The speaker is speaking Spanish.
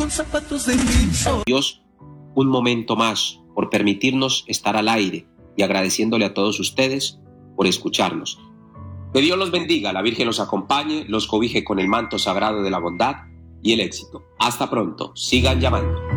con zapatos de liso. Dios, un momento más por permitirnos estar al aire y agradeciéndole a todos ustedes por escucharnos. Que Dios los bendiga, la Virgen los acompañe, los cobije con el manto sagrado de la bondad y el éxito. Hasta pronto, sigan llamando.